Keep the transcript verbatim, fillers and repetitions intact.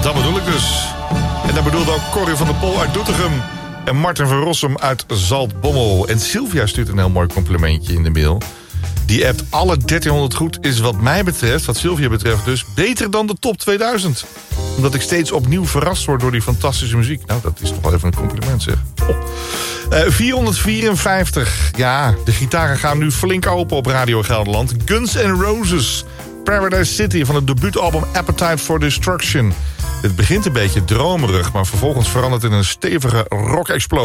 dat bedoel ik dus. En dat bedoelde ook Corrie van der Pol uit Doetinchem. En Martin van Rossum uit Zaltbommel. En Sylvia stuurt een heel mooi complimentje in de mail. Die appt alle dertienhonderd goed is wat mij betreft, wat Sylvia betreft dus, beter dan de top tweeduizend. Omdat ik steeds opnieuw verrast word door die fantastische muziek. Nou, dat is toch wel even een compliment, zeg. Oh. Uh, vierhonderdvierenvijftig. Ja, de gitaren gaan nu flink open op Radio Gelderland. Guns N' Roses, Paradise City van het debuutalbum Appetite for Destruction. Het begint een beetje dromerig, maar vervolgens verandert in een stevige rock-explosie.